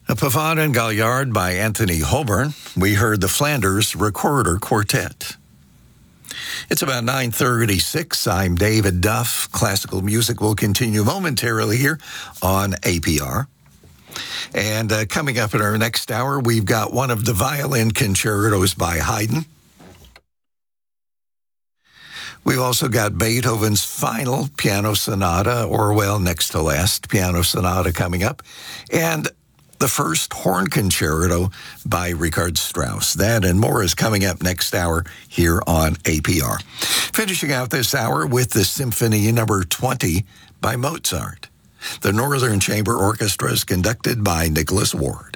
A Pavane and Galliard by Anthony Holborn. We heard the Flanders Recorder Quartet. It's about 9:36. I'm David Duff. Classical music will continue momentarily here on APR. And coming up in our next hour, we've got one of the violin concertos by Haydn. We've also got Beethoven's final piano sonata, or next to last piano sonata coming up. And the first horn concerto by Richard Strauss. That and more is coming up next hour here on APR. Finishing out this hour with the Symphony Number 20 by Mozart. The Northern Chamber Orchestra is conducted by Nicholas Ward.